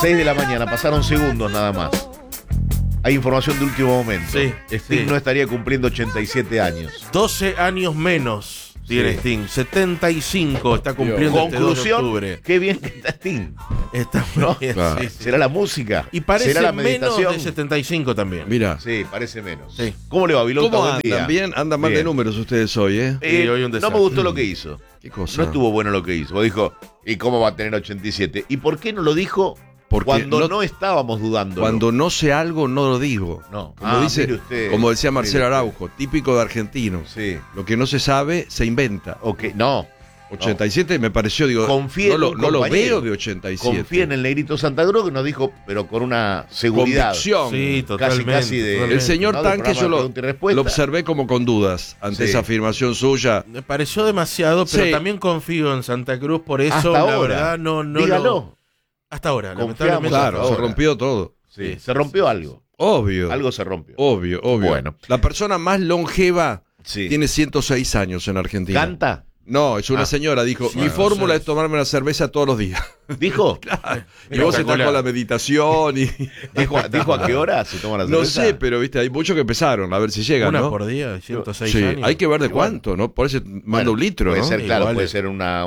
6 de la mañana, pasaron segundos nada más. Hay información de último momento. Sí, Sting no estaría cumpliendo 87 años. 12 años menos tiene Sí. Sting. 75 está cumpliendo este 2 de Conclusión, octubre. qué bien que está Sting. Está muy ¿No? bien, Claro. sí, sí. ¿Será la música? Y parece ¿Será la menos meditación? de 75 también. Mira. Sí, parece menos. Sí. ¿Cómo le va, Vilota? ¿Cómo Buen andan? día. Bien, andan mal de Bien. números ustedes hoy, ¿eh? Sí, hoy un No me desastre. gustó lo que hizo. ¿Qué cosa? No estuvo bueno lo que hizo. Dijo, ¿y cómo va a tener 87? ¿Y por qué no lo dijo Porque cuando no estábamos dudando? Cuando no sé algo, no lo digo. No. Como dice, mire usted. como decía Marcelo Mire usted. Araujo, típico de argentino. Sí. Lo que no se sabe, se inventa. Ok, no. 87 me pareció, digo, Confíe no en lo, un no lo compañero. veo de 87. Confía en el negrito Santa Cruz que nos dijo, pero con una seguridad. Convicción. Sí, totalmente. Casi de. totalmente. El señor ¿no? Del Tanque programa yo de pregunta y respuesta. lo observé como con dudas ante Sí. esa afirmación suya. Me pareció demasiado, pero Sí. también confío en Santa Cruz, por eso Hasta la ahora. verdad no Dígalo. lo- Hasta ahora, Confiamos, lamentablemente. Claro, hasta se ahora. rompió todo. Sí, Sí, se rompió algo. Obvio. Algo se rompió. Obvio. Bueno. La persona más longeva Sí. tiene 106 años en Argentina. ¿Canta? No, es una Ah. señora, dijo, mi Bueno, fórmula sí. es tomarme una cerveza todos los días. ¿Dijo? Y vos Espectacular. estás con la meditación y... ¿Dijo a qué hora se toma la No cerveza? sé, pero viste, hay muchos que empezaron, a ver si llegan, Una ¿no? por día, 106 Sí, años. hay que ver de Igual. cuánto, ¿no? Por eso manda Bueno, un litro, puede ¿no? ser, claro, Igual puede es. ser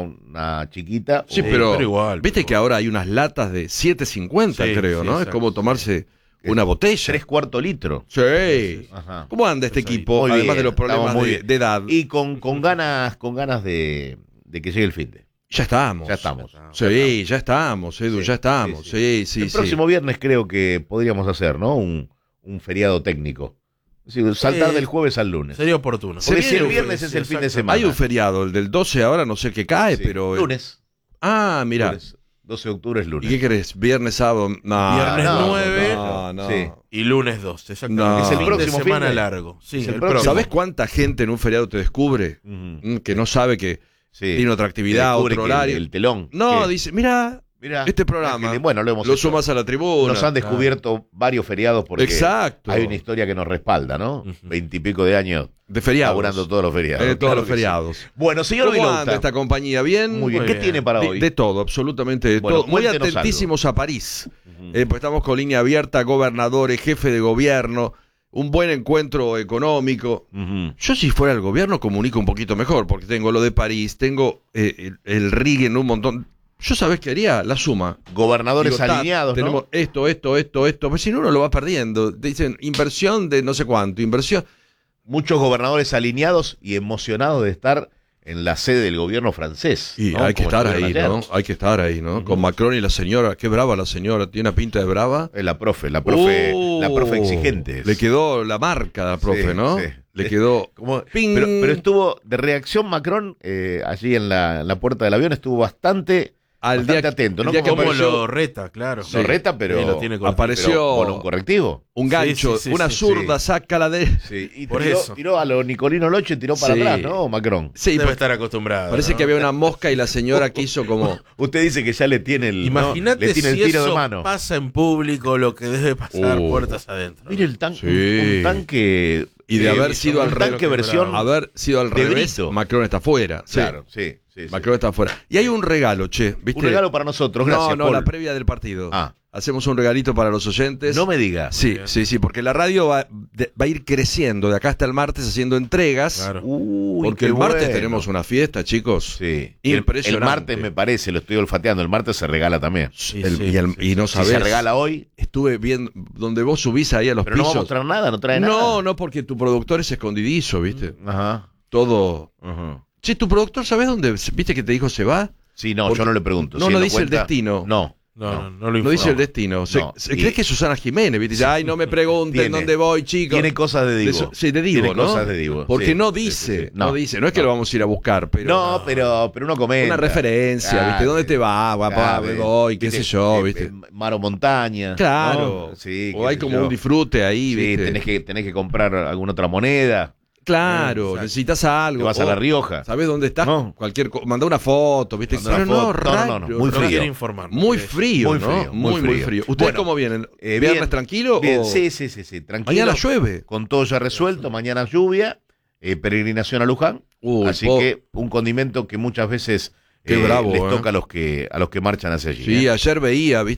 una chiquita. Sí, o- pero igual, viste pero que ahora hay unas latas de 7.50, Sí, creo, sí, ¿no? Es exacto, como tomarse una botella. 3/4 litro. Sí. Ajá. ¿Cómo anda este Pues ahí. equipo? Muy Además bien, de los problemas estamos muy de, bien. de edad. Y con ganas de que llegue el fin de. Ya estamos. Ya estamos. Sí, ya estamos, Edu, Sí, ya estamos. sí, Sí, el próximo viernes creo que podríamos hacer, ¿no? Un feriado técnico. Es decir, saltar Sí. del jueves al lunes. Sería oportuno. Porque Se si el viene un viernes es el fin de semana. Hay un feriado, el del 12 ahora no sé qué cae, Sí, pero... lunes. Ah, mira. Lunes. 12 de octubre es ¿Y lunes. qué querés? Viernes, sábado... No, Viernes no, 9. No. Sí. Y lunes 2, exactamente. No. Es el ¿Es el próximo próximo semana fin de? largo. Sí, ¿Es el el próximo? próximo. ¿Sabés cuánta gente en un feriado te descubre? Ujú. Que no sabe que Sí. tiene otra actividad, Descubre otro que horario. El telón. No, que- dice, mira, Mirá, este programa, bueno, lo hemos lo hecho. sumas a la tribuna. Nos han descubierto varios feriados porque Exacto. hay una historia que nos respalda, ¿no? 20 y pico de años De feriados. laburando todos los feriados. Todos Claro los que sí. feriados. Bueno, señor ¿Cómo Vilota. anda esta compañía? ¿Bien? Muy bien. Muy ¿Qué bien. tiene para hoy? De todo, absolutamente de Bueno, todo. Muy cuéntenos atentísimos a París. Pues estamos con línea abierta, gobernadores, jefe de gobierno, un buen encuentro económico. Ujú. Yo si fuera el gobierno comunico un poquito mejor, porque tengo lo de París, tengo el RIG en un montón. Yo sabés qué haría, la suma. Gobernadores Digo, ta, alineados, tenemos ¿no? esto, pues si no uno lo va perdiendo. Dicen inversión de no sé cuánto, inversión. Muchos gobernadores alineados y emocionados de estar en la sede del gobierno francés. Y ¿no? hay que Como estar estuvieron ahí, ¿no? ayer. Hay que estar ahí, ¿no? Con Macron y la señora, qué brava la señora, tiene una pinta de brava. La profe la profe exigente. Le quedó la marca a la profe, Sí, ¿no? sí. Le quedó... Como- Ping. pero estuvo de reacción Macron allí en la puerta del avión, estuvo bastante atento, el ¿no? día que Como ¿Cómo apareció lo reta? Claro. lo reta, pero Sí, lo tiene cortito. apareció- pero con un correctivo. un gancho, Sí, sí, sí, una sí, zurda, saca la de... Sí, y Por tiró, eso. tiró a lo Nicolino Loche, tiró para Sí. atrás, ¿no? Macron. Sí, Debe porque estar acostumbrado. parece ¿no? que había una mosca y la señora quiso como... Usted dice que ya le tiene el, ¿no? Imagínate le tiene si el tiro eso de mano. pasa en público, lo que debe pasar puertas adentro. Mire el tanque, Sí. un tanque Y de haber sido un al revés, tanque versión haber sido al de revés, Brito. Macron está fuera. Sí, Claro, sí, sí. Macron está fuera. Y hay un regalo, che, ¿viste? Un regalo para nosotros, gracias, No, Paul. la previa del partido. Ah. Hacemos un regalito para los oyentes. No me diga. Sí, sí, porque la radio va a ir creciendo de acá hasta el martes haciendo entregas. Claro. Uy, Porque qué el martes bueno. tenemos una fiesta, chicos. Sí. Impresionante. El martes me parece, lo estoy olfateando, el martes se regala también. Sí, El- sí, y, el- sí, y no Si sabés. se regala hoy, Estuve viendo donde vos subís ahí a los pero no va a pisos. mostrar nada, no trae nada. No, porque tu productor es escondidizo, ¿viste? Ajá. Todo. Ajá. Che, tu productor, ¿sabés dónde? ¿Viste que te dijo se va? Sí, no, Porque- yo no le pregunto. No, Si no él lo dice el cuenta- destino. No. No lo No informo. dice el destino. No. Y- ¿Crees que es Susana Jiménez? ¿Viste? Dice, ay, no me pregunten Tiene- dónde voy, chicos. Tiene cosas de Divo. Sí, de Divo, Tiene ¿no? cosas de Divo. Porque sí. no Sí, dice, sí, sí. no dice. No es que lo vamos a ir a buscar, pero... No, pero uno comenta. Una referencia, ¿viste? ¿Dónde te vas? Papá, me voy, qué sé yo, ¿viste? Mar o montaña. Claro. ¿no? Sí, O qué hay sé como yo. un disfrute ahí, Sí, ¿viste? tenés que comprar alguna otra moneda. Claro, Exacto. necesitas algo. Te vas a O, La Rioja. ¿sabés dónde estás? No. Manda una foto, ¿viste? Manda una Pero no, foto. No, raro, muy No frío. quiere informar. Muy frío, Muy ¿no? frío, muy Muy frío. frío. ¿Ustedes Bueno, cómo vienen? Bien. ¿Viernes tranquilo? Bien, o... sí, tranquilo. Mañana llueve. Con todo ya resuelto, mañana lluvia, peregrinación a Luján. Uy, así que un condimento que muchas veces Qué bravo, les ¿eh? toca a los que marchan hacia allí. Sí, ¿eh? ayer veía, ¿viste?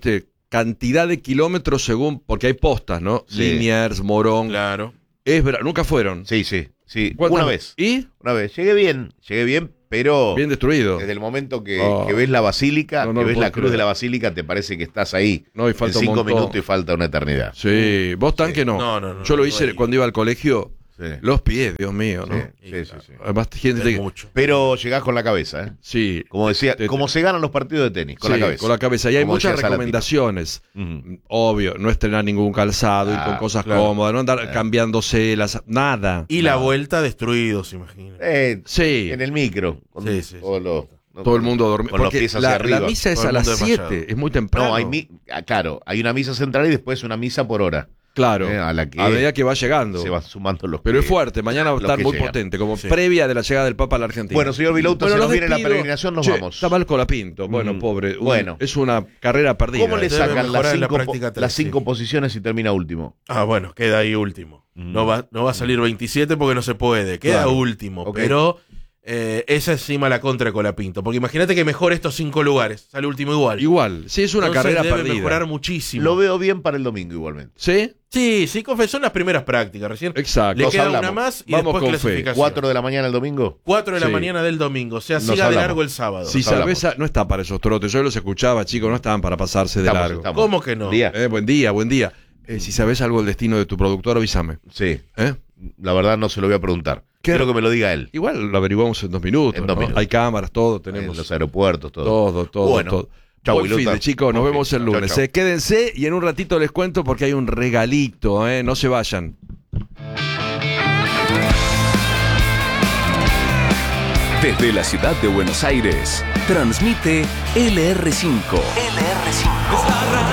cantidad de kilómetros según, porque hay postas, ¿no? Sí. Liniers, Morón. Claro. Nunca fueron. Sí. Una vez. ¿Y? Una vez. Llegué bien, pero Bien destruido. desde el momento que ves la basílica, No que lo ves puedo la cruz creer. de la basílica, te parece que estás ahí No, y falta en un 5 montón. minutos y falta una eternidad. Sí, vos tanque no. No, Yo lo no hice hay. cuando iba al colegio. Sí. Los pies, Dios mío, ¿no? Sí. Además, gente Es que... mucho. Pero llegás con la cabeza, ¿eh? Sí. Como decía, Te- como se ganan los partidos de tenis, con sí, la cabeza. con la cabeza. Y hay Como muchas decía Salatino. recomendaciones. Ujú. Obvio, no estrenar ningún calzado, ir con cosas claro. cómodas, no andar cambiándose nada. Y la vuelta destruidos, imagínate. Sí. En el micro. Con Sí. Todo el mundo dormía. Con los Porque pies hacia la arriba. misa es Todo a el las mundo 7, desmayado. es muy temprano. No, claro, hay una misa central y después una misa por hora. Claro, a la que medida que va llegando. Se van sumando los Pero es que- fuerte, mañana va a los estar que muy llegan. potente, como Sí. previa de la llegada del Papa a la Argentina. Bueno, señor Vilouto, se los nos viene la despido. peregrinación, nos Che, vamos. Está mal Colapinto, bueno, Mm. pobre. Bueno. Es una carrera perdida. ¿Cómo le Debe sacan mejorar las en la cinco, práctica tres, las 5 sí. posiciones y termina último? Bueno, queda ahí último. No va a salir 27 porque no se puede. Queda Claro. último. Ok. Pero esa es encima la contra de Colapinto. Porque imagínate que mejor estos 5 lugares. Sale último igual. Igual, sí, es una Entonces carrera debe perdida. mejorar muchísimo. Lo veo bien para el domingo igualmente. ¿Sí? Sí, confesó en las primeras prácticas recién. Exacto. Le Nos queda hablamos. una más y Vamos después con fe. clasificación. 4 de la mañana el domingo. 4 de la Sí. mañana del domingo. O sea, Nos siga de hablamos. largo el sábado. Si Nos hablamos. Sabesa no está para esos trotes. Yo los escuchaba, chicos, no estaban para pasarse de largo. Estamos. ¿Cómo que no? Día. Buen día, buen día. Si sabes algo del destino de tu productor, avísame. Sí, ¿Eh? la verdad no se lo voy a preguntar. ¿Qué? Quiero que me lo diga él. Igual lo averiguamos en 2 minutos. En 2 ¿no? minutos. Hay cámaras, todo, En tenemos los aeropuertos, todo. todo. Bueno. todo. Chau, Buen fin Vilouto. de, chicos. Nos Buen vemos fin. el Chau, lunes. chau. Quédense y en un ratito les cuento porque hay un regalito. No se vayan. Desde la ciudad de Buenos Aires, transmite LR5. Es la